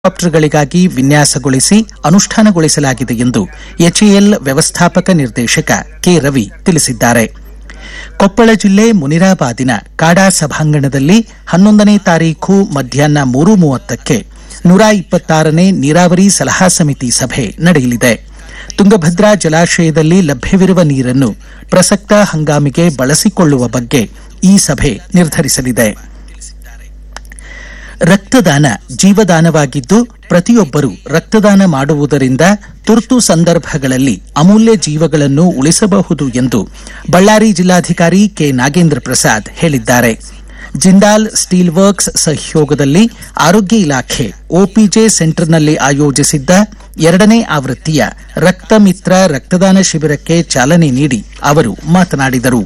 ಹೆಲಿಕಾಪ್ಟರ್ಗಳಿಗಾಗಿ ವಿನ್ಯಾಸಗೊಳಿಸಿ ಅನುಷ್ಠಾನಗೊಳಿಸಲಾಗಿದೆ ಎಂದು ಎಚ್ಎಎಲ್ ವ್ಯವಸ್ಥಾಪಕ ನಿರ್ದೇಶಕ ಕೆ ರವಿ ತಿಳಿಸಿದ್ದಾರೆ. ಕೊಪ್ಪಳ ಜಿಲ್ಲೆ ಮುನಿರಾಬಾದಿನ ಕಾಡಾ ಸಭಾಂಗಣದಲ್ಲಿ 11ನೇ ತಾರೀಖು ಮಧ್ಯಾಹ್ನ 3:30ಕ್ಕೆ 126ನೇ ನೀರಾವರಿ ಸಲಹಾ ಸಮಿತಿ ಸಭೆ ನಡೆಯಲಿದೆ. ತುಂಗಭದ್ರಾ ಜಲಾಶಯದಲ್ಲಿ ಲಭ್ಯವಿರುವ ನೀರನ್ನು ಪ್ರಸಕ್ತ ಹಂಗಾಮಿಗೆ ಬಳಸಿಕೊಳ್ಳುವ ಬಗ್ಗೆ ಈ ಸಭೆ ನಿರ್ಧರಿಸಲಿದೆ. ರಕ್ತದಾನ ಜೀವದಾನವಾಗಿದ್ದು ಪ್ರತಿಯೊಬ್ಬರೂ ರಕ್ತದಾನ ಮಾಡುವುದರಿಂದ ತುರ್ತು ಸಂದರ್ಭಗಳಲ್ಲಿ ಅಮೂಲ್ಯ ಜೀವಗಳನ್ನು ಉಳಿಸಬಹುದು ಎಂದು ಬಳ್ಳಾರಿ ಜಿಲ್ಲಾಧಿಕಾರಿ ಕೆ ನಾಗೇಂದ್ರ ಪ್ರಸಾದ್ ಹೇಳಿದ್ದಾರೆ. ಜಿಂದಾಲ್ ಸ್ಟೀಲ್ ವರ್ಕ್ಸ್ ಸಹಯೋಗದಲ್ಲಿ ಆರೋಗ್ಯ ಇಲಾಖೆ ಒಪಿಜೆ ಸೆಂಟರ್ನಲ್ಲಿ ಆಯೋಜಿಸಿದ್ದ 2ನೇ ಆವೃತ್ತಿಯ ರಕ್ತ ಮಿತ್ರ ರಕ್ತದಾನ ಶಿಬಿರಕ್ಕೆ ಚಾಲನೆ ನೀಡಿ ಅವರು ಮಾತನಾಡಿದರು.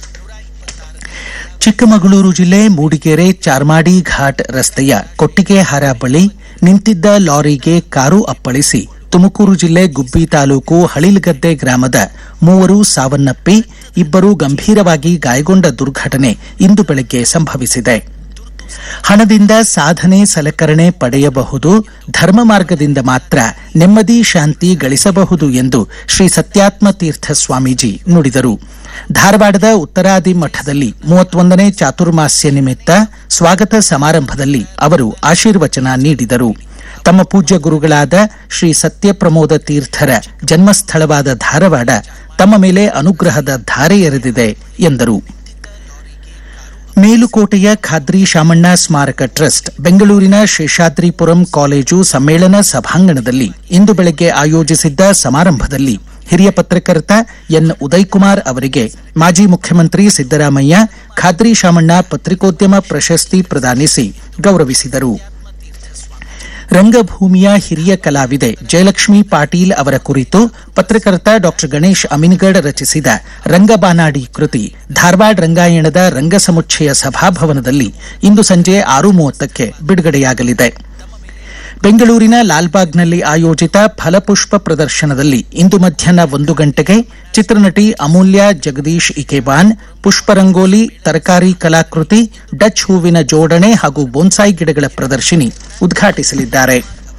ಚಿಕ್ಕಮಗಳೂರು ಜಿಲ್ಲೆ ಮೂಡಿಗೆರೆ ಚಾರ್ಮಾಡಿ ಘಾಟ್ ರಸ್ತೆಯ ಕೊಟ್ಟಿಗೆಹಾರ ಬಳಿ ನಿಂತಿದ್ದ ಲಾರಿಗೆ ಕಾರು ಅಪ್ಪಳಿಸಿ ತುಮಕೂರು ಜಿಲ್ಲೆ ಗುಬ್ಬಿ ತಾಲೂಕು ಹಳಿಲ್ಗದ್ದೆ ಗ್ರಾಮದ 3 ಸಾವನ್ನಪ್ಪಿ 2 ಗಂಭೀರವಾಗಿ ಗಾಯಗೊಂಡ ದುರ್ಘಟನೆ ಇಂದು ಬೆಳಗ್ಗೆ ಸಂಭವಿಸಿದೆ. ಹಣದಿಂದ ಸಾಧನೆ ಸಲಕರಣೆ ಪಡೆಯಬಹುದು, ಧರ್ಮ ಮಾರ್ಗದಿಂದ ಮಾತ್ರ ನೆಮ್ಮದಿ ಶಾಂತಿ ಗಳಿಸಬಹುದು ಎಂದು ಶ್ರೀ ಸತ್ಯಾತ್ಮ ತೀರ್ಥ ಸ್ವಾಮೀಜಿ ನುಡಿದರು. ಧಾರವಾಡದ ಉತ್ತರಾದಿ ಮಠದಲ್ಲಿ 31ನೇ ಚಾತುರ್ಮಾಸ್ಯ ನಿಮಿತ್ತ ಸ್ವಾಗತ ಸಮಾರಂಭದಲ್ಲಿ ಅವರು ಆಶೀರ್ವಚನ ನೀಡಿದರು. ತಮ್ಮ ಪೂಜ್ಯ ಗುರುಗಳಾದ ಶ್ರೀ ಸತ್ಯಪ್ರಮೋದ ತೀರ್ಥರ ಜನ್ಮಸ್ಥಳವಾದ ಧಾರವಾಡ ತಮ್ಮ ಮೇಲೆ ಅನುಗ್ರಹದ ಧಾರೆ ಎರೆದಿದೆ ಎಂದರು. ಮೇಲುಕೋಟೆಯ ಖಾದ್ರಿ ಶಾಮಣ್ಣ ಸ್ಮಾರಕ ಟ್ರಸ್ಟ್ ಬೆಂಗಳೂರಿನ ಶೇಷಾದ್ರಿಪುರಂ ಕಾಲೇಜು ಸಮ್ಮೇಳನ ಸಭಾಂಗಣದಲ್ಲಿ ಇಂದು ಬೆಳಗ್ಗೆ ಆಯೋಜಿಸಿದ್ದ ಸಮಾರಂಭದಲ್ಲಿ ಹಿರಿಯ ಪತ್ರಕರ್ತ ಎನ್ ಉದಯಕುಮಾರ್ ಅವರಿಗೆ ಮಾಜಿ ಮುಖ್ಯಮಂತ್ರಿ ಸಿದ್ದರಾಮಯ್ಯ ಖಾದ್ರಿ ಶಾಮಣ್ಣ ಪತ್ರಿಕೋದ್ಯಮ ಪ್ರಶಸ್ತಿ ಪ್ರದಾನಿಸಿ ಗೌರವಿಸಿದರು. ರಂಗಭೂಮಿಯ ಹಿರಿಯ ಕಲಾವಿದೆ ಜಯಲಕ್ಷ್ಮಿ ಪಾಟೀಲ್ ಅವರ ಕುರಿತು ಪತ್ರಕರ್ತ ಡಾ ಗಣೇಶ್ ಅಮಿನಗಡ್ ರಚಿಸಿದ ರಂಗಬಾನಾಡಿ ಕೃತಿ ಧಾರವಾಡ ರಂಗಾಯಣದ ರಂಗಸಮುಚ್ಚಯ ಸಭಾಭವನದಲ್ಲಿ ಇಂದು ಸಂಜೆ 6:30ಕ್ಕೆ ಬಿಡುಗಡೆಯಾಗಲಿದೆ. ಬೆಂಗಳೂರಿನ ಲಾಲ್ಬಾಗ್ನಲ್ಲಿ ಆಯೋಜಿತ ಫಲಪುಷ್ಪ ಪ್ರದರ್ಶನದಲ್ಲಿ ಇಂದು ಮಧ್ಯಾಹ್ನ 1 ಗಂಟೆಗೆ ಚಿತ್ರನಟಿ ಅಮೂಲ್ಯ ಜಗದೀಶ್ ಇಕೆಬಾನ್ ಪುಷ್ಪರಂಗೋಲಿ, ತರಕಾರಿ ಕಲಾಕೃತಿ, ಡಚ್ ಹೂವಿನ ಜೋಡಣೆ ಹಾಗೂ ಬೋನ್ಸಾಯಿ ಗಿಡಗಳ ಪ್ರದರ್ಶಿನಿ ಉದ್ಘಾಟಿಸಲಿದ್ದಾರೆ.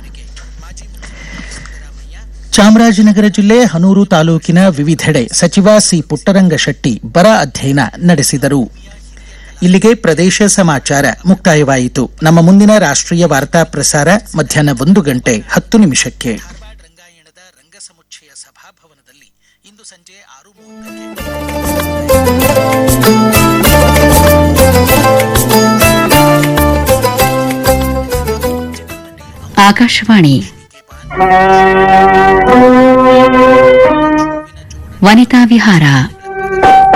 ಚಾಮರಾಜನಗರ ಜಿಲ್ಲೆ ಹನೂರು ತಾಲೂಕಿನ ವಿವಿಧೆಡೆ ಸಚಿವ ಸಿ ಪುಟ್ಟರಂಗಶೆಟ್ಟಿ ಬರ ಅಧ್ಯಯನ ನಡೆಸಿದರು. ಇಲ್ಲಿಗೆ ಪ್ರದೇಶ ಸಮಾಚಾರ ಮುಕ್ತಾಯವಾಯಿತು. ನಮ್ಮ ಮುಂದಿನ ರಾಷ್ಟ್ರೀಯ ವಾರ್ತಾ ಪ್ರಸಾರ ಮಧ್ಯಾಹ್ನ 1:10 ರಂಗಾಯಣದ ರಂಗಸಮುಚ್ಚಯ ಸಭಾಭವನದಲ್ಲಿ ಇಂದು ಸಂಜೆ 6:30. ಆಕಾಶವಾಣಿ ವನಿತಾ ವಿಹಾರ